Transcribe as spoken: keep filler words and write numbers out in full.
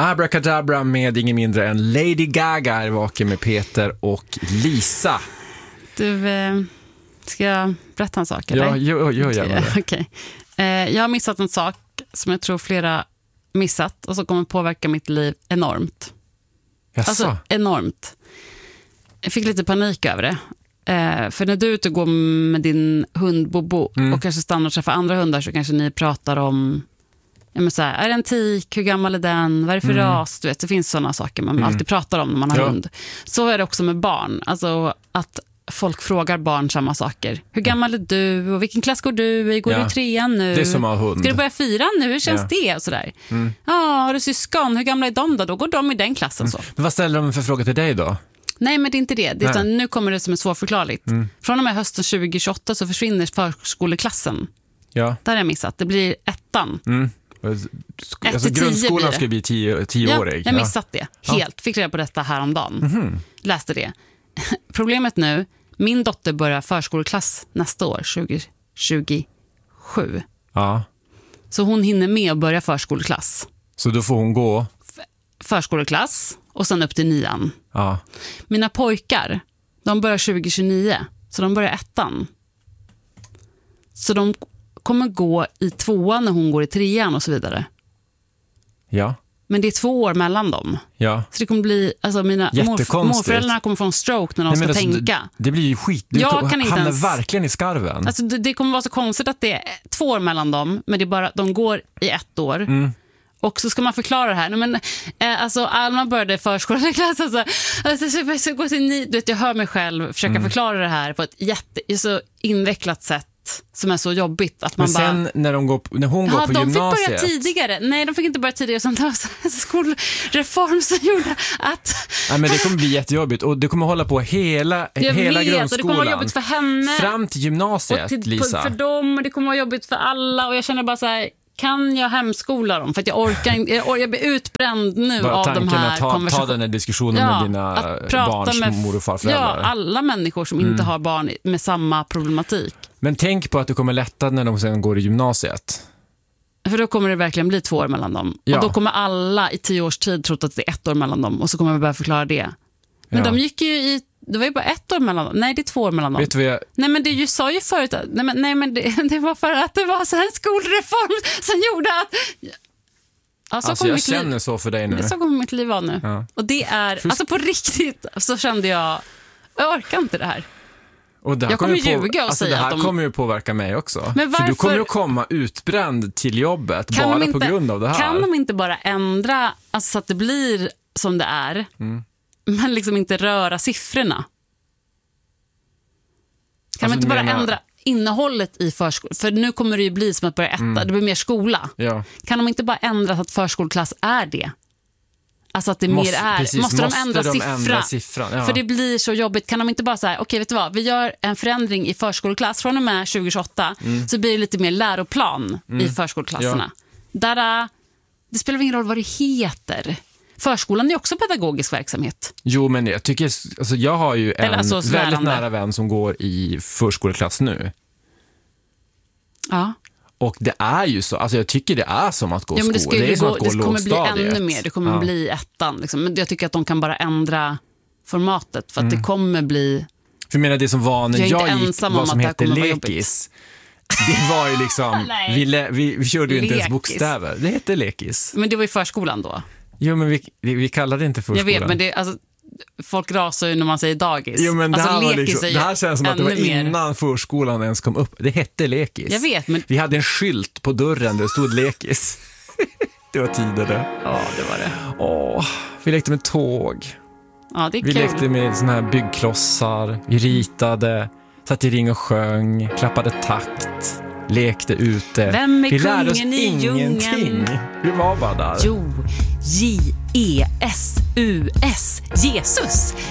Abracadabra med ingen mindre än Lady Gaga är vaken med Peter och Lisa. Du, eh, ska jag berätta en sak? Eller? Ja, gör, gör gärna det. Okej. Eh, jag har missat en sak som jag tror flera missat och som kommer påverka mitt liv enormt. Jaså? Alltså enormt. Jag fick lite panik över det. Eh, för när du är ute och går med din hund Bobo mm. och kanske stannar och träffar andra hundar så kanske ni pratar om ja, men så här, är det en tik? Hur gammal är den? Vad är det för mm. ras? Du vet, det finns sådana saker man mm. alltid pratar om när man har ja. hund. Så är det också med barn. Alltså att folk frågar barn samma saker. Hur gammal är du? Och vilken klass går du i? Går ja. du i trean nu? Det är som att ha hund. Ska du börja fyran nu? Hur känns ja. det? Och sådär. Mm. Ja, har du syskon? Hur gamla är de då? Då går de i den klassen. Så. Mm. Men vad ställer de för fråga till dig då? Nej, men det är inte det. det är utan, nu kommer det som är svårförklarligt. Mm. Från och med hösten tjugo tjugoåtta så försvinner förskoleklassen. Ja. Där har jag missat. Det blir ettan. Mm. Alltså, grundskolan ska bli tio, tioårig. Ja, jag har missat det. Helt. Ja. Fick reda på detta häromdagen. Mm-hmm. Läste det. Problemet nu, min dotter börjar förskoleklass nästa år, tjugo tjugosju. Ja. Så hon hinner med att börja förskoleklass. Så då får hon gå? F- förskoleklass och sen upp till nian. Ja. Mina pojkar, de börjar tjugo tjugonio, så de börjar ettan. Så de kommer gå i tvåan när hon går i trean och så vidare. Ja. Men det är två år mellan dem. Ja. Så det kommer bli, alltså mina morf- morföräldrarna kommer få en stroke när de Nej, ska alltså, tänka. Det, det blir ju skit. Du jag kan inte hamnar ens, verkligen i skarven. Alltså det, det kommer vara så konstigt att det är två år mellan dem, men det är bara, de går i ett år. Mm. Och så ska man förklara det här. Nej, men, eh, alltså, Alma började i förskoleklass. Alltså, alltså, så, så, gå till ni, du vet, jag hör mig själv försöka mm. förklara det här på ett jätte, så invecklat sätt som är så jobbigt att man men sen bara, när, de går, när hon ja, går på de gymnasiet. De fick börja tidigare. Nej, de fick inte börja tidigare. Utan det var en skolreform som gjorde att... Nej, men det kommer bli jättejobbigt. Och det kommer hålla på hela, jag hela vet, grundskolan. Och det kommer vara jobbigt för henne. Fram till gymnasiet, till, Lisa. För dem, och det kommer vara jobbigt för alla. Och jag känner bara så här, kan jag hemskola dem? För att jag orkar inte, jag, jag blir utbränd nu bara av de här ta, konversationerna. Ta den här diskussionen ja, med dina barns med, mor- och farföräldrar. Ja, alla människor som mm. inte har barn med samma problematik. Men tänk på att det kommer lätta när de sen går i gymnasiet. För då kommer det verkligen bli två år mellan dem. Ja. Och då kommer alla i tio års tid trott att det är ett år mellan dem. Och så kommer vi börja förklara det. Men ja. de gick ju i... Det var ju bara ett år mellan dem. Nej, det är två år mellan dem. Vet du vad jag... Nej, men det sa ju förut att, nej, men, nej, men det, det var för att det var så här en skolreform som gjorde att... Ja, så alltså jag känner liv... så för dig nu. Det så kommer mitt liv vara nu. Ja. Och det är... Alltså på riktigt så kände jag... Jag orkar inte det här. Och det här jag kommer kommer ljuga och alltså säga det här att de... kommer ju påverka mig också. Men varför... För du kommer ju komma utbränd till jobbet kan bara inte, på grund av det här. Kan de inte bara ändra alltså, så att det blir som det är, mm. men liksom inte röra siffrorna? Kan alltså, de inte bara menar... ändra innehållet i förskolan? För nu kommer det ju bli som att börja äta, mm. det blir mer skola. Ja. Kan de inte bara ändra så att förskoleklass är det? Alltså att det måste, mer är. Precis, måste, måste de ändra de siffra? Ändra siffran, ja. För det blir så jobbigt. Kan de inte bara säga, okej okay, vet du vad, vi gör en förändring i förskoleklass från och med tjugo tjugoåtta mm. så blir det lite mer läroplan mm. i förskoleklasserna. Ja. Där, det spelar ingen roll vad det heter. Förskolan är också pedagogisk verksamhet. Jo, men jag tycker, alltså jag har ju en alltså väldigt nära vän som går i förskoleklass nu. Ja. Och det är ju så, alltså jag tycker det är som att gå ja, men det skola. Det är som gå, att gå det kommer lågstadiet. bli ännu mer, det kommer ja. bli ettan. Liksom. Men jag tycker att de kan bara ändra formatet för att mm. det kommer bli... För jag menar det som var när jag, jag gick, vad som hette lekis. Det var ju liksom, vi, vi, vi körde ju inte ens bokstäver. Det hette lekis. Men det var ju förskolan då. Jo, men vi, vi, vi kallade det inte förskolan. Jag vet, men det, alltså, folk rasar ju när man säger dagis. Jo, men det, alltså, här var liksom, det här känns som att det var mer. Innan förskolan ens kom upp. Det hette lekis. Jag vet, men... Vi hade en skylt på dörren där det stod lekis. Det var tider det. Ja, det var det. Åh, vi lekte med tåg. Ja, det är vi kul. lekte med såna här byggklossar. Vi ritade, satt i ring och sjöng, klappade takt, lekte ute. Vem är vi lärde oss i ingenting. Djungen? Vi var bara där. Jo, J E S U S Jesus.